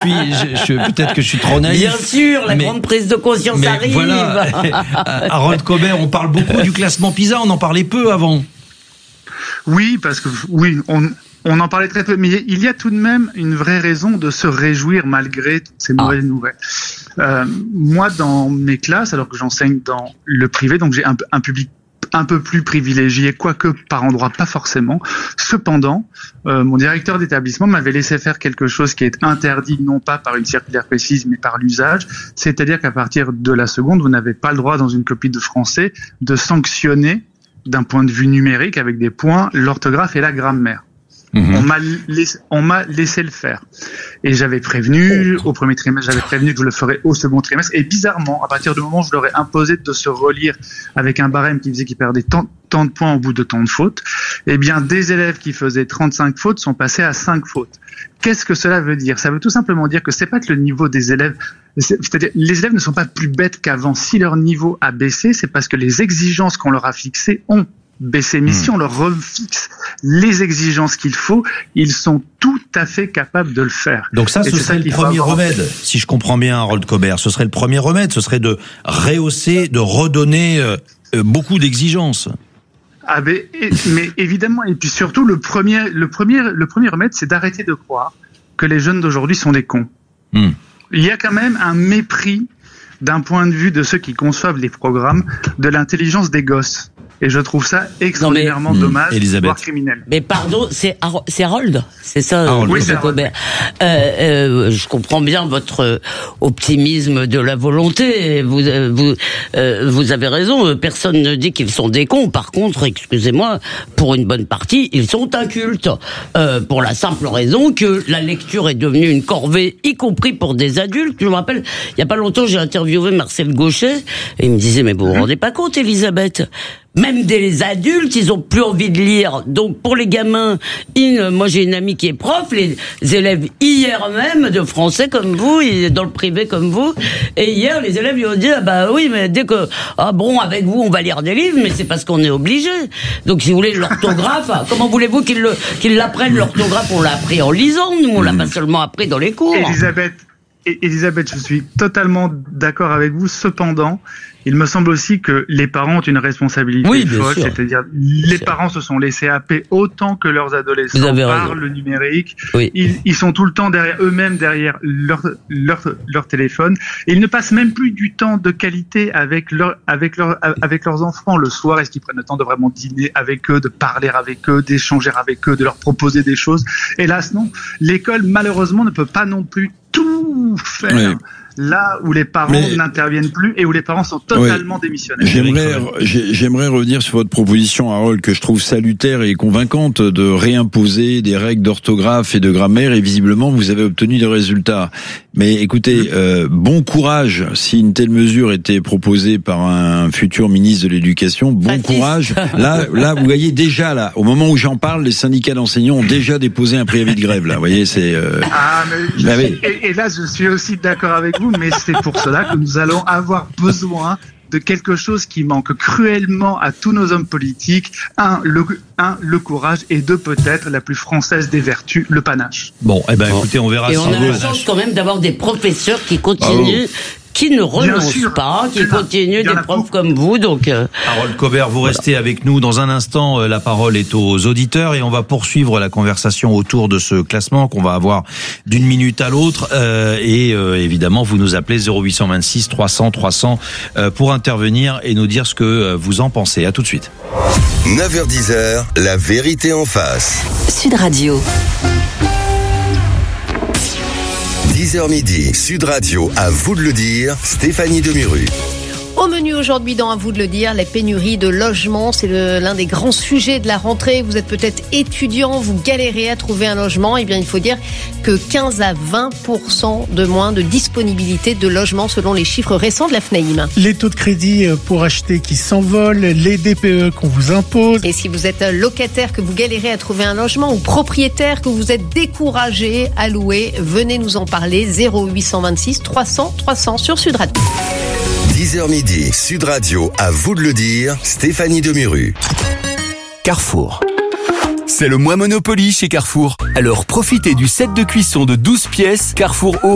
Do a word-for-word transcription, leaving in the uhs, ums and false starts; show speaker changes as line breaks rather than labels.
suis, je, je, peut-être que je suis trop naïf.
Bien sûr, la mais, grande prise de conscience
mais
arrive.
Voilà, Harold Cobert, on parle beaucoup du classement PISA, on en parlait peu avant.
Oui, parce que oui, on, on en parlait très peu, mais il y a tout de même une vraie raison de se réjouir malgré toutes ces mauvaises ah. nouvelles. Euh, moi, dans mes classes, alors que j'enseigne dans le privé, donc j'ai un, un public un peu plus privilégié, quoique par endroits pas forcément. Cependant, euh, mon directeur d'établissement m'avait laissé faire quelque chose qui est interdit, non pas par une circulaire précise, mais par l'usage. C'est-à-dire qu'à partir de la seconde, vous n'avez pas le droit, dans une copie de français, de sanctionner, d'un point de vue numérique, avec des points, l'orthographe et la grammaire. Mmh. On m'a laissé, on m'a laissé le faire. Et j'avais prévenu au premier trimestre, j'avais prévenu que je le ferais au second trimestre. Et bizarrement, à partir du moment où je leur ai imposé de se relire avec un barème qui faisait qu'ils perdaient tant, tant de points au bout de tant de fautes, eh bien, des élèves qui faisaient trente-cinq fautes sont passés à cinq fautes. Qu'est-ce que cela veut dire? Ça veut tout simplement dire que c'est pas que le niveau des élèves, c'est-à-dire les élèves ne sont pas plus bêtes qu'avant. Si leur niveau a baissé, c'est parce que les exigences qu'on leur a fixées ont baissé. Mais mmh. si on leur refixe les exigences qu'il faut, ils sont tout à fait capables de le faire.
Donc ça, ce serait
ça
le premier remède, si je comprends bien, Harold Cobert. Ce serait le premier remède, ce serait de rehausser, de redonner euh, beaucoup d'exigences.
Ah mais, mais évidemment, et puis surtout, le premier, le premier, le premier remède, c'est d'arrêter de croire que les jeunes d'aujourd'hui sont des cons. Mmh. Il y a quand même un mépris, d'un point de vue de ceux qui conçoivent les programmes, de l'intelligence des gosses. Et je trouve ça extraordinairement mais, dommage, mmh, voire criminel.
Mais pardon, c'est, Har- c'est Harold, c'est ça,
Harold. Oui, c'est
Cobert. Euh, euh, je comprends bien votre optimisme de la volonté. Vous, vous, euh, vous avez raison. Personne ne dit qu'ils sont des cons. Par contre, excusez-moi, pour une bonne partie, ils sont incultes. Euh, pour la simple raison que la lecture est devenue une corvée, y compris pour des adultes. Je me rappelle, il y a pas longtemps, j'ai interviewé Marcel Gauchet et il me disait, mais vous vous rendez pas compte, Elisabeth? Même des adultes, ils ont plus envie de lire. Donc pour les gamins, une, moi j'ai une amie qui est prof, les élèves hier même de français comme vous, dans le privé comme vous, et hier les élèves ils ont dit ah bah oui mais dès que ah bon avec vous on va lire des livres, mais c'est parce qu'on est obligé. Donc si vous voulez l'orthographe, comment voulez-vous qu'ils le, qu'ils l'apprennent l'orthographe? On l'a appris en lisant, nous on l'a pas seulement appris dans les cours.
Elisabeth, Elisabeth, je suis totalement d'accord avec vous. Cependant, il me semble aussi que les parents ont une responsabilité
oui,
folle, c'est-à-dire les sûr. parents se sont laissés happer autant que leurs adolescents par le numérique. Oui. Ils, ils sont tout le temps derrière eux-mêmes, derrière leur, leur, leur téléphone. Et ils ne passent même plus du temps de qualité avec, leur, avec, leur, avec leurs enfants. Le soir, est-ce qu'ils prennent le temps de vraiment dîner avec eux, de parler avec eux, d'échanger avec eux, de leur proposer des choses? Hélas, non. L'école, malheureusement, ne peut pas non plus tout faire. Oui. Là où les parents Mais, n'interviennent plus et où les parents sont totalement oui, démissionnaires.
J'aimerais, j'aimerais revenir sur votre proposition, Harold, que je trouve salutaire et convaincante, de réimposer des règles d'orthographe et de grammaire, et visiblement vous avez obtenu des résultats. Mais écoutez, euh, bon courage si une telle mesure était proposée par un futur ministre de l'Éducation. Bon Baptiste. courage. Là, là, vous voyez déjà là, au moment où j'en parle, les syndicats d'enseignants ont déjà déposé un préavis de grève. Là, vous voyez, c'est. Euh...
Ah, mais bah, oui. et, et là, je suis aussi d'accord avec vous. Mais c'est pour cela que nous allons avoir besoin de quelque chose qui manque cruellement à tous nos hommes politiques. Un, le, un, le courage, et deux, peut-être, la plus française des vertus, le panache.
Bon, eh ben, écoutez, on verra.
Et on a la chance quand même d'avoir des professeurs qui continuent, qui ne renoncent sûr, pas, qui continuent, des profs beaucoup. comme vous. Donc, euh,
Harold Cobert, vous voilà. restez avec nous. Dans un instant, la parole est aux auditeurs et on va poursuivre la conversation autour de ce classement qu'on va avoir d'une minute à l'autre. Euh, et euh, évidemment, vous nous appelez zéro huit cent vingt-six trois cents trois cents euh, pour intervenir et nous dire ce que vous en pensez. À tout de suite.
neuf heures dix, la vérité en face.
Sud Radio.
dix heures midi, Sud Radio, à vous de le dire, Stéphanie Demuru.
Au menu aujourd'hui dans À vous de le dire, les pénuries de logements, c'est le, l'un des grands sujets de la rentrée. Vous êtes peut-être étudiant, vous galérez à trouver un logement. Eh bien, il faut dire que quinze à vingt pour cent de moins de disponibilité de logements selon les chiffres récents de la F N A I M.
Les taux de crédit pour acheter qui s'envolent, les D P E qu'on vous impose.
Et si vous êtes locataire, que vous galérez à trouver un logement, ou propriétaire, que vous êtes découragé à louer, venez nous en parler. zéro huit cent vingt-six trois cents trois cents sur Sud Radio.
dix heures midi, Sud Radio, à vous de le dire, Stéphanie Demuru.
Carrefour. C'est le mois Monopoly chez Carrefour. Alors profitez du set de cuisson de douze pièces Carrefour Haut